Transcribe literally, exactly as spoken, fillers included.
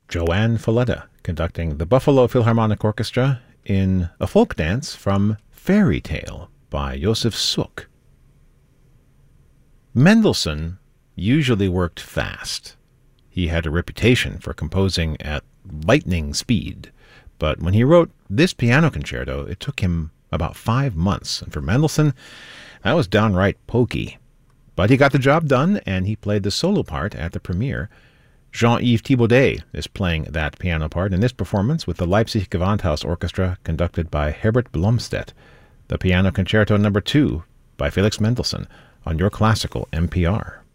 Joanne Falletta conducting the Buffalo Philharmonic Orchestra in a folk dance from Fairy Tale by Josef Suk. Mendelssohn usually worked fast. He had a reputation for composing at lightning speed, but when he wrote this piano concerto, it took him about five months, and for Mendelssohn, that was downright pokey. But he got the job done, and he played the solo part at the premiere. Jean-Yves Thibaudet is playing that piano part in this performance with the Leipzig Gewandhaus Orchestra conducted by Herbert Blomstedt. The Piano Concerto Number two by Felix Mendelssohn on Your Classical N P R.